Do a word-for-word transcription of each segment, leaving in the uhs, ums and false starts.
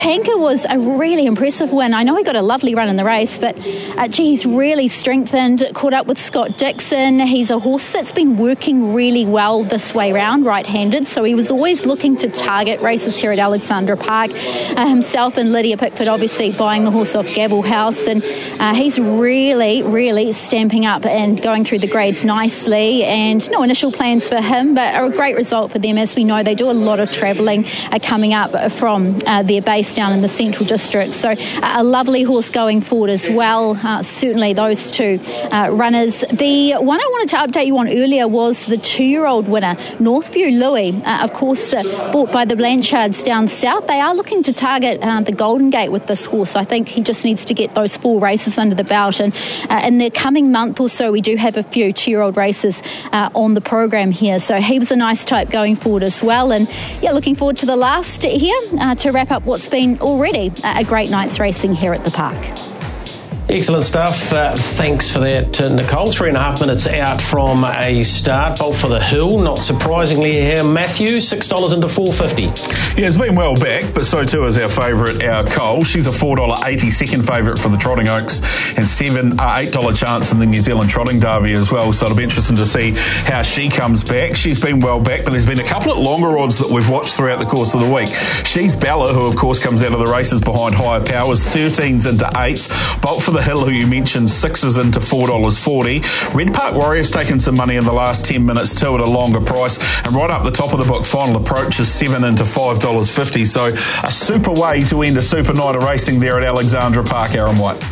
Panka was a really impressive win. I know he got a lovely run in the race, but uh, gee, he's really strengthened, caught up with Scott Dixon. He's a horse that's been working really well this way round, right-handed, so he was always looking to target races here at Alexandra Park. Uh, himself and Lydia Pickford obviously buying the horse off Gabble House, and uh, he's really, really stamping up and going through the grades nicely, and no initial plans for him, but a great result for them. As we know, they do a lot of travelling uh, coming up from uh, their base down in the Central District. So uh, a lovely horse going forward as well. Uh, certainly those two uh, runners. The one I wanted to update you on earlier was the two-year-old winner, Northview Louis, uh, of course uh, bought by the Blanchards down south. They are looking to target uh, the Golden Gate with this horse. I think he just needs to get those four races under the belt, and uh, in the coming month or so we do have a few two-year-old races uh, on the program here. So he was a nice type going forward as well, and yeah, looking forward to the last here uh, to wrap up what's been already a great night's racing here at the park. Excellent stuff. Uh, thanks for that, uh, Nicole. Three and a half minutes out from a start. Bolt for the Hill, not surprisingly here. Matthew, six dollars into four fifty. Yeah, it's been well back, but so too is our favourite, our Cole. She's a four dollars eighty second favourite for the Trotting Oaks, and seven, uh, eight dollars chance in the New Zealand Trotting Derby as well. So it'll be interesting to see how she comes back. She's been well back, but there's been a couple of longer odds that we've watched throughout the course of the week. She's Bella, who of course comes out of the races behind Higher Powers, thirteens into eights. Bolt for the Hill, who you mentioned, sixes into four dollars forty. Red Park Warrior's taken some money in the last ten minutes too at a longer price, and right up the top of the book, Final Approach is seven into five dollars fifty. So a super way to end a super night of racing there at Alexandra Park, Aaron White.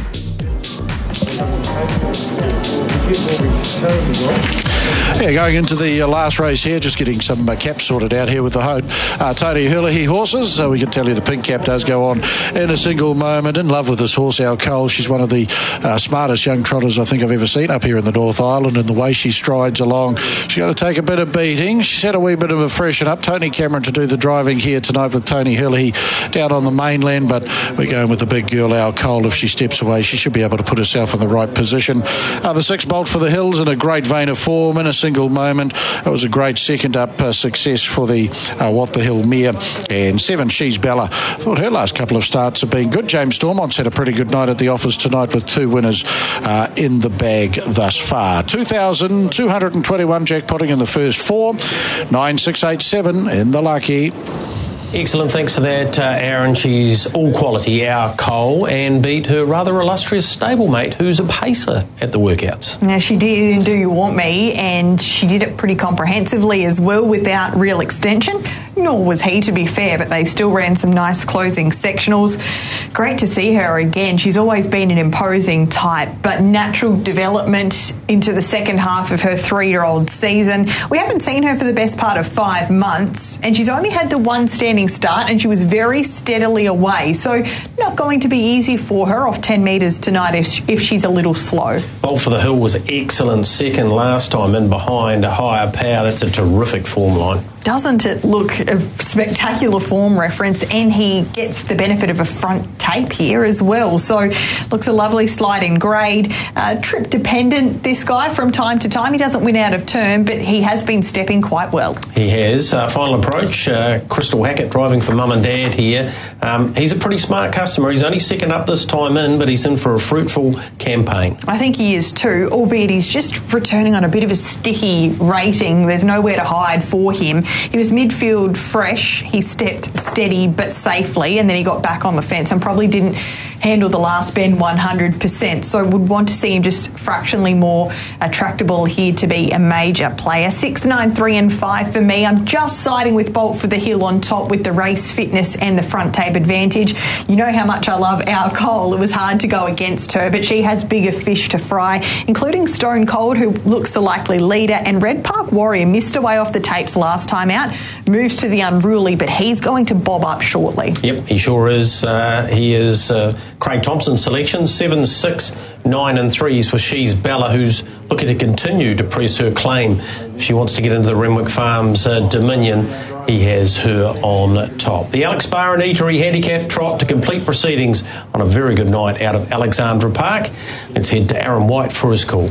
Yeah, going into the uh, last race here, just getting some uh, caps sorted out here with the Hode. Uh, Tony Hurley horses, so we can tell you the pink cap does go on in a single moment. In love with this horse, our Cole. She's one of the uh, smartest young trotters I think I've ever seen up here in the North Island, and the way she strides along, she's going to take a bit of beating. She's had a wee bit of a freshen up. Tony Cameron to do the driving here tonight with Tony Hurley down on the mainland, but we're going with the big girl, our Cole. If she steps away, she should be able to put herself in the right position. Uh, the six Bolt for the Hills in a great vein of form in a single moment. It was a great second up uh, success for the uh, What the Hill mare. And seven, She's Bella. I thought her last couple of starts have been good. James Stormont's had a pretty good night at the office tonight with two winners uh, in the bag thus far. two thousand two hundred twenty-one jackpotting in the first four. nine six eight seven in the lucky. Excellent, thanks for that, uh, Aaron. She's all quality, our Cole, and beat her rather illustrious stablemate, who's a pacer at the workouts. Now, she did in Do You Want Me, and she did it pretty comprehensively as well without real extension. Nor was he, to be fair, but they still ran some nice closing sectionals. Great to see her again. She's always been an imposing type, but natural development into the second half of her three-year-old season. We haven't seen her for the best part of five months, and she's only had the one standing start, and she was very steadily away. So not going to be easy for her off ten metres tonight if, she, if she's a little slow. Bolt for the Hill was excellent second last time in behind a Higher Power. That's a terrific form line. Doesn't it look a spectacular form reference, and he gets the benefit of a front tape here as well. So looks a lovely slide in grade. Uh, trip dependent, this guy, from time to time. He doesn't win out of turn, but he has been stepping quite well. He has. Uh, final approach, uh, Crystal Hackett driving for Mum and Dad here. Um, he's a pretty smart customer. He's only second up this time in, but he's in for a fruitful campaign. I think he is too, albeit he's just returning on a bit of a sticky rating. There's nowhere to hide for him. He was midfield fresh. He stepped steady but safely, and then he got back on the fence and probably didn't handle the last bend one hundred percent. So would want to see him just fractionally more attractable here to be a major player. Six, nine, three and five for me. I'm just siding with Bolt for the Hill on top with the race fitness and the front tape advantage. You know how much I love our Cole. It was hard to go against her, but she has bigger fish to fry, including Stone Cold, who looks the likely leader, and Red Park Warrior missed away off the tapes last time out, moves to the Unruly, but he's going to bob up shortly. Yep, he sure is. Uh, he is uh, Craig Thompson's selection, seven, six, nine and threes for She's Bella, who's looking to continue to press her claim. If she wants to get into the Renwick Farms uh, Dominion, he has her on top. The Alex Bar and Eatery Handicap Trot to complete proceedings on a very good night out of Alexandra Park. Let's head to Aaron White for his call.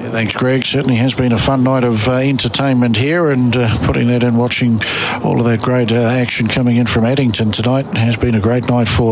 Yeah, thanks, Greg. Certainly has been a fun night of uh, entertainment here, and uh, putting that in, watching all of that great uh, action coming in from Addington tonight has been a great night for